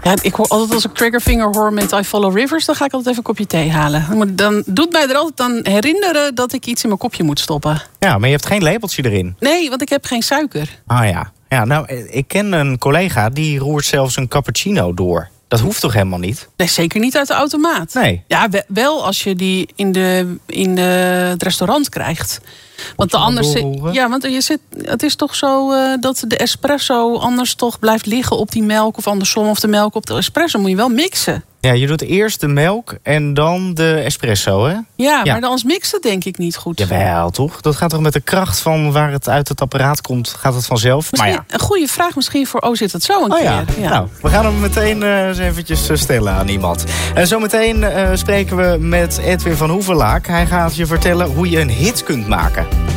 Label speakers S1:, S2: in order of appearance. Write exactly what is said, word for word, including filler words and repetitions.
S1: Ja, ik hoor altijd als ik Triggerfinger hoor met I Follow Rivers, dan ga ik altijd even een kopje thee halen. Maar dan doet mij er altijd aan herinneren dat ik iets in mijn kopje moet stoppen.
S2: Ja, maar je hebt geen lepeltje erin.
S1: Nee, want ik heb geen suiker.
S2: Ah ja. Ja, nou, ik ken een collega die roert zelfs een cappuccino door. Dat hoeft toch helemaal niet?
S1: Nee, zeker niet uit de automaat.
S2: Nee.
S1: Ja, wel als je die in, de, in de, het restaurant krijgt. Want de anders zit, ja, want je zit, het is toch zo uh, dat de espresso anders toch blijft liggen op die melk of andersom, of de melk op de espresso moet je wel mixen.
S2: Ja, je doet eerst de melk en dan de espresso, hè?
S1: Ja,
S2: Ja.
S1: maar anders mixen denk ik niet goed.
S2: Jawel, toch? Dat gaat toch met de kracht van waar het uit het apparaat komt, gaat het vanzelf?
S1: Misschien,
S2: Maar ja.
S1: Een goede vraag misschien voor, oh zit het zo een
S2: Oh
S1: keer?
S2: ja.
S1: Ja.
S2: Nou, we gaan hem meteen uh, eens eventjes uh, stellen aan iemand. En zometeen uh, spreken we met Edwin van Hoevelaak. Hij gaat je vertellen hoe je een hit kunt maken.